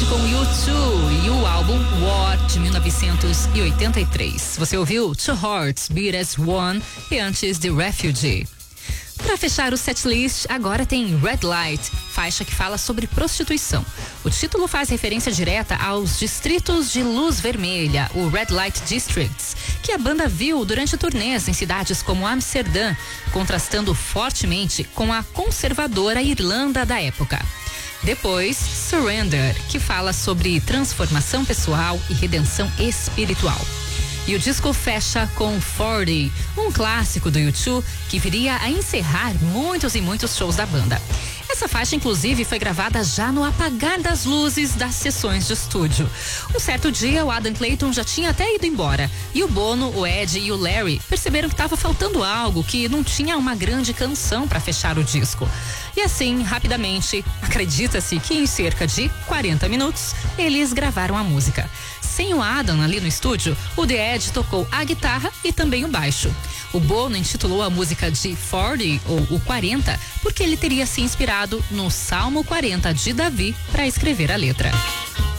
Edge com U2 e o álbum War de 1983. Você ouviu Two Hearts Beat as One e antes The Refugee. Para fechar o setlist, agora tem Red Light, faixa que fala sobre prostituição. O título faz referência direta aos distritos de luz vermelha, o Red Light Districts, que a banda viu durante turnês em cidades como Amsterdã, contrastando fortemente com a conservadora Irlanda da época. Depois, Surrender, que fala sobre transformação pessoal e redenção espiritual. E o disco fecha com 40, um clássico do U2 que viria a encerrar muitos e muitos shows da banda. Essa faixa, inclusive, foi gravada já no apagar das luzes das sessões de estúdio. Um certo dia, o Adam Clayton já tinha até ido embora. E o Bono, o Ed e o Larry perceberam que estava faltando algo, que não tinha uma grande canção para fechar o disco. E assim, rapidamente, acredita-se que em cerca de 40 minutos, eles gravaram a música. Sem o Adam ali no estúdio, o The Ed tocou a guitarra e também o baixo. O Bono intitulou a música de 40, ou o 40, porque ele teria se inspirado no Salmo 40 de Davi para escrever a letra.